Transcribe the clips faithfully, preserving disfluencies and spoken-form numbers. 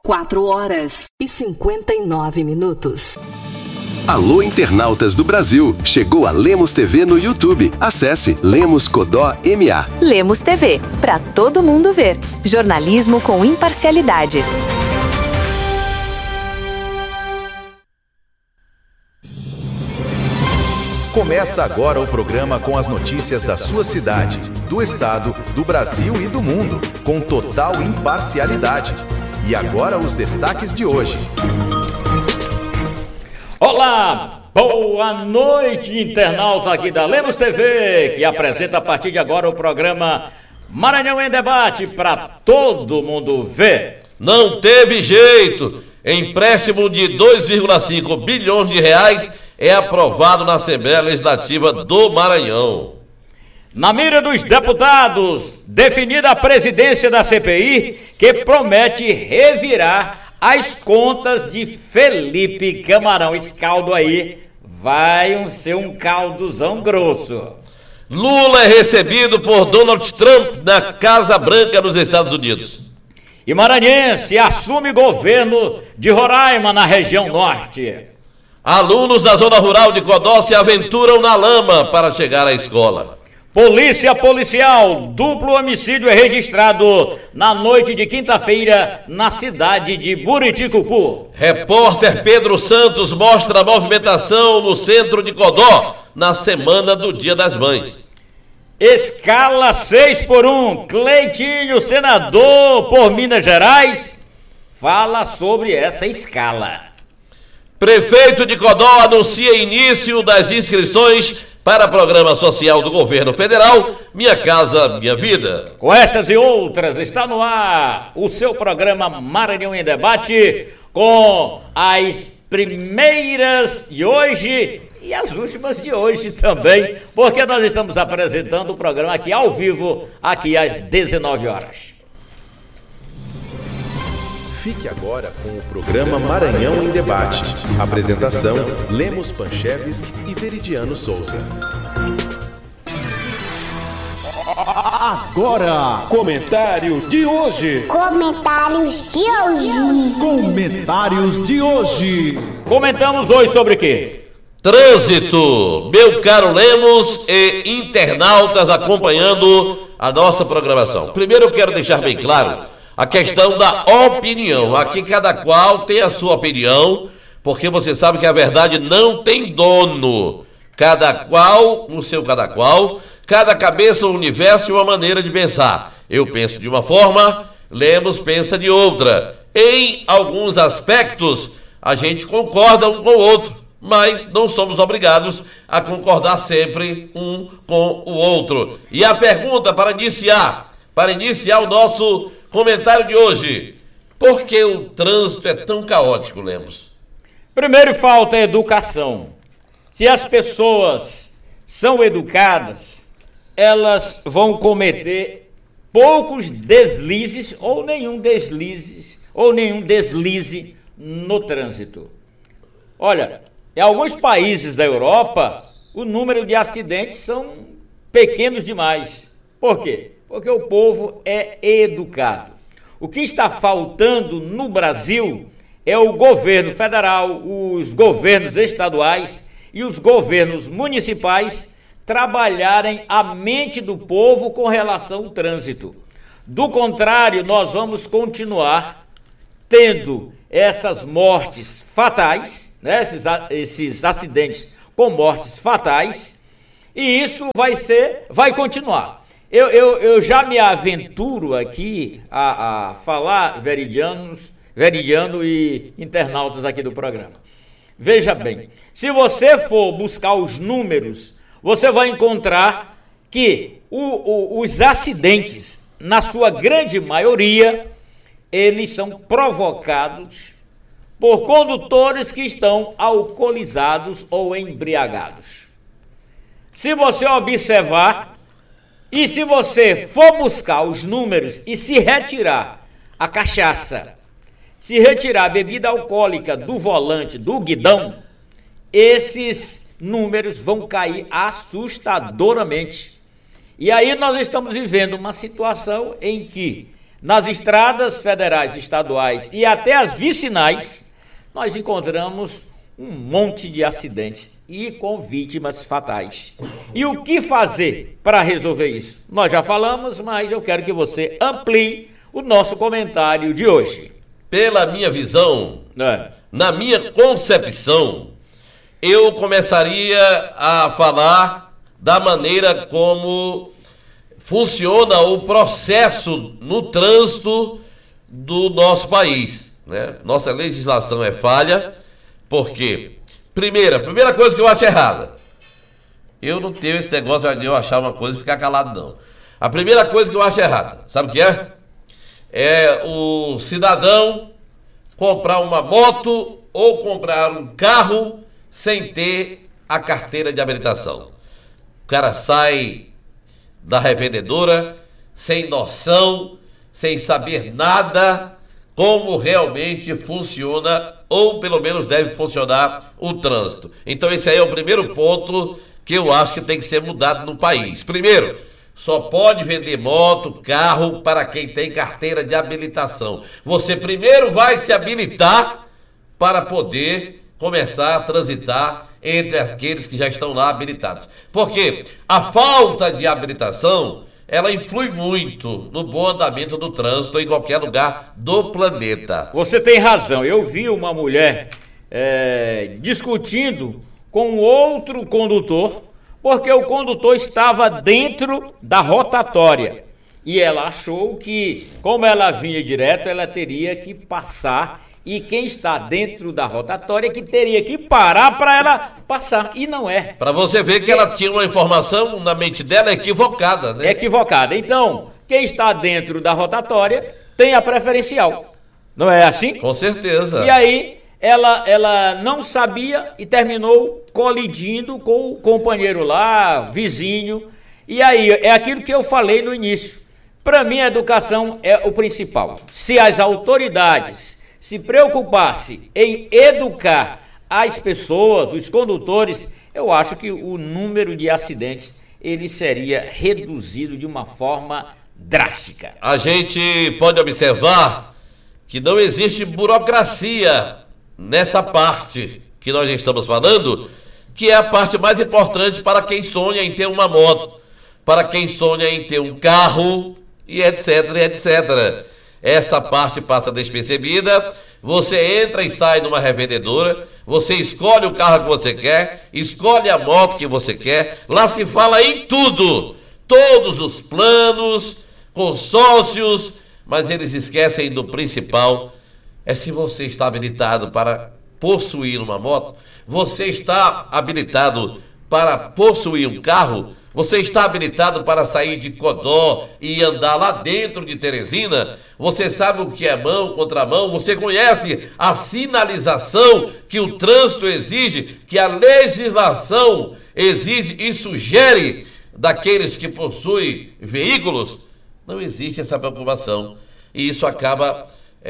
Quatro horas e cinquenta e nove minutos. Alô, internautas do Brasil! Chegou a Lemos T V no YouTube. Acesse Lemos Codó M A. Lemos T V, para todo mundo ver. Jornalismo com imparcialidade. Começa agora o programa com as notícias da sua cidade, do estado, do Brasil e do mundo, com total imparcialidade. E agora os destaques de hoje. Olá, boa noite, internauta aqui da Lemos T V, que apresenta a partir de agora o programa Maranhão em Debate para todo mundo ver. Não teve jeito. Empréstimo de dois vírgula cinco bilhões de reais é aprovado na Assembleia Legislativa do Maranhão. Na mira dos deputados, definida a presidência da C P I, que promete revirar as contas de Felipe Camarão. Esse caldo aí vai ser um caldozão grosso. Lula é recebido por Donald Trump na Casa Branca nos Estados Unidos. E maranhense assume governo de Roraima na região norte. Alunos da zona rural de Codó se aventuram na lama para chegar à escola. Polícia policial, duplo homicídio é registrado na noite de quinta-feira na cidade de Buriticupu. Repórter Pedro Santos mostra a movimentação no centro de Codó na semana do Dia das Mães. Escala seis por um, Cleitinho, senador por Minas Gerais, fala sobre essa escala. Prefeito de Codó anuncia início das inscrições para programa social do governo federal, Minha Casa Minha Vida. Com estas e outras, está no ar o seu programa Maranhão em Debate, com as primeiras de hoje e as últimas de hoje também, porque nós estamos apresentando o programa aqui ao vivo, aqui às dezenove horas. Fique agora com o programa Maranhão em Debate. Apresentação: Lemos Panchevski e Veridiano Souza. Agora, comentários de hoje. Comentários de hoje. Comentários de hoje. Comentamos hoje sobre o quê? Trânsito, meu caro Lemos e internautas acompanhando a nossa programação. Primeiro eu quero deixar bem claro a questão da opinião. Aqui cada qual tem a sua opinião, porque você sabe que a verdade não tem dono. Cada qual no seu cada qual, cada cabeça um universo e uma maneira de pensar. Eu penso de uma forma, Lemos pensa de outra. Em alguns aspectos a gente concorda um com o outro, mas não somos obrigados a concordar sempre um com o outro. E a pergunta para iniciar, para iniciar o nosso comentário de hoje: por que o trânsito é tão caótico, Lemos? Primeiro, falta educação. Se as pessoas são educadas, elas vão cometer poucos deslizes ou nenhum deslize, ou nenhum deslize no trânsito. Olha, em alguns países da Europa, o número de acidentes são pequenos demais. Por quê? Porque o povo é educado. O que está faltando no Brasil é o governo federal, os governos estaduais e os governos municipais trabalharem a mente do povo com relação ao trânsito. Do contrário, nós vamos continuar tendo essas mortes fatais, né, esses, esses acidentes com mortes fatais, e isso vai ser, vai continuar. Eu, eu, eu já me aventuro aqui a, a falar, veridianos, veridiano e internautas aqui do programa. Veja bem, se você for buscar os números, você vai encontrar que o, o, os acidentes, na sua grande maioria, eles são provocados por condutores que estão alcoolizados ou embriagados. Se você observar, e se você for buscar os números e se retirar a cachaça, se retirar a bebida alcoólica do volante, do guidão, esses números vão cair assustadoramente. E aí nós estamos vivendo uma situação em que nas estradas federais, estaduais e até as vicinais, nós encontramos um monte de acidentes e com vítimas fatais. E o que fazer para resolver isso? Nós já falamos, mas eu quero que você amplie o nosso comentário de hoje. Pela minha visão, É. na minha concepção, eu começaria a falar da maneira como funciona o processo no trânsito do nosso país, né? Nossa legislação é falha. Por quê? Primeira, primeira coisa que eu acho errada. Eu não tenho esse negócio de eu achar uma coisa e ficar calado, não. A primeira coisa que eu acho errada, sabe o que é? É o cidadão comprar uma moto ou comprar um carro sem ter a carteira de habilitação. O cara sai da revendedora sem noção, sem saber nada como realmente funciona, ou pelo menos deve funcionar, o trânsito. Então esse aí é o primeiro ponto que eu acho que tem que ser mudado no país. Primeiro, só pode vender moto, carro para quem tem carteira de habilitação. Você primeiro vai se habilitar para poder começar a transitar entre aqueles que já estão lá habilitados. Porque a falta de habilitação, ela influi muito no bom andamento do trânsito em qualquer lugar do planeta. Você tem razão. Eu vi uma mulher é, discutindo com outro condutor, porque o condutor estava dentro da rotatória. E ela achou que, como ela vinha direto, ela teria que passar. E quem está dentro da rotatória que teria que parar para ela passar. E não é. Para você ver que ela tinha uma informação na mente dela equivocada, né? Equivocada. Então, quem está dentro da rotatória tem a preferencial. Não é assim? Com certeza. E aí, ela, ela não sabia e terminou colidindo com o companheiro lá, vizinho. E aí, é aquilo que eu falei no início. Para mim, a educação é o principal. Se as autoridades se preocupasse em educar as pessoas, os condutores, eu acho que o número de acidentes ele seria reduzido de uma forma drástica. A gente pode observar que não existe burocracia nessa parte que nós estamos falando, que é a parte mais importante para quem sonha em ter uma moto, para quem sonha em ter um carro e etc, etcétera. Essa parte passa despercebida. Você entra e sai numa revendedora, você escolhe o carro que você quer, escolhe a moto que você quer. Lá se fala em tudo, todos os planos, consórcios, mas eles esquecem do principal. É se você está habilitado para possuir uma moto, você está habilitado para possuir um carro, você está habilitado para sair de Codó e andar lá dentro de Teresina? Você sabe o que é mão, contramão? Você conhece a sinalização que o trânsito exige, que a legislação exige e sugere daqueles que possuem veículos? Não existe essa preocupação. E isso acaba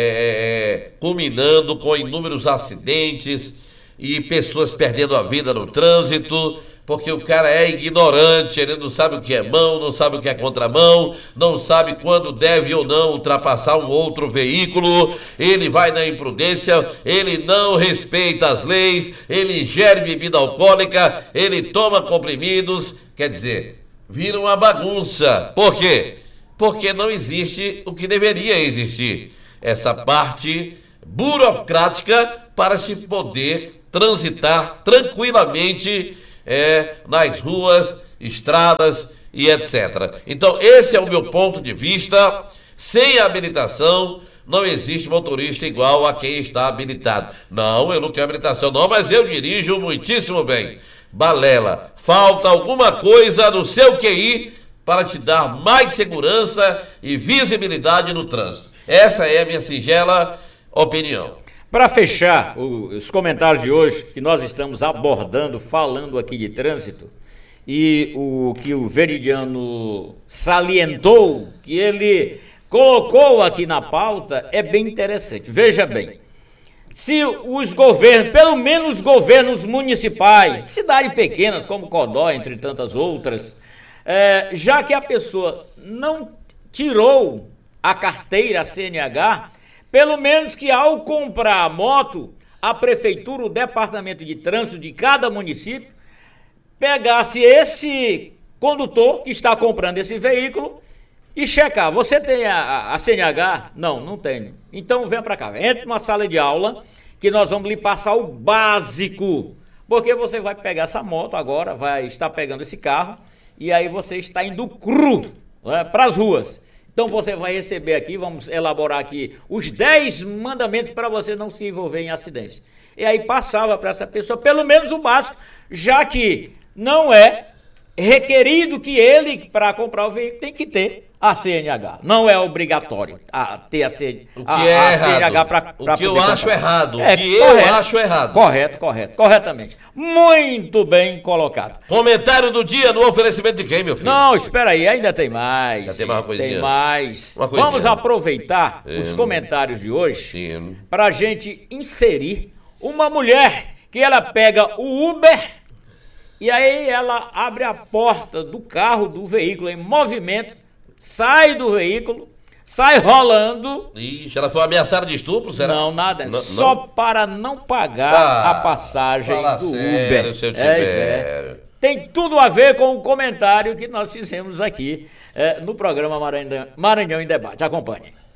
é, culminando com inúmeros acidentes e pessoas perdendo a vida no trânsito, porque o cara é ignorante, ele não sabe o que é mão, não sabe o que é contramão, não sabe quando deve ou não ultrapassar um outro veículo, ele vai na imprudência, ele não respeita as leis, ele ingere bebida alcoólica, ele toma comprimidos, quer dizer, vira uma bagunça. Por quê? Porque não existe o que deveria existir, essa parte burocrática para se poder transitar tranquilamente É, nas ruas, estradas e etcétera. Então, esse é o meu ponto de vista. Sem habilitação, não existe motorista igual a quem está habilitado. Não, eu não tenho habilitação não, mas eu dirijo muitíssimo bem. Balela, falta alguma coisa no seu Q I para te dar mais segurança e visibilidade no trânsito. Essa é a minha singela opinião. Para fechar os comentários de hoje, que nós estamos abordando, falando aqui de trânsito, e o que o Veridiano salientou, que ele colocou aqui na pauta, é bem interessante. Veja bem, se os governos, pelo menos os governos municipais, cidades pequenas como Codó, entre tantas outras, é, já que a pessoa não tirou a carteira, a C N H, pelo menos que ao comprar a moto, a prefeitura, o departamento de trânsito de cada município, pegasse esse condutor que está comprando esse veículo e checar. Você tem a, a C N H? Não, não tenho. Então vem para cá, entre numa sala de aula que nós vamos lhe passar o básico. Porque você vai pegar essa moto agora, vai estar pegando esse carro e aí você está indo cru, né, para as ruas. Então você vai receber aqui, vamos elaborar aqui os dez mandamentos para você não se envolver em acidentes. E aí passava para essa pessoa pelo menos o básico, já que não é requerido que ele, para comprar o veículo, tem que ter a C N H. Não é obrigatório a ter a, C, o que a, é a C N H para O que eu acho comprar. errado. É, o que correto, eu acho errado. Correto, correto, corretamente. Muito bem colocado. Comentário do dia no oferecimento de quem, meu filho? Não, espera aí, ainda tem mais. Já tem mais uma coisinha. Tem mais. Uma coisinha. Vamos aproveitar Sim. os comentários de hoje Sim. para a gente inserir uma mulher que ela pega o Uber e aí ela abre a porta do carro, do veículo em movimento, sai do veículo, sai rolando. Ixi, ela foi ameaçada de estupro, será? Não, nada, Não, só não? para não pagar Ah, a passagem fala do sério, Uber. seu É, isso Tibério. é. Tem tudo a ver com o comentário que nós fizemos aqui é, no programa Maranhão, Maranhão em Debate. Acompanhe.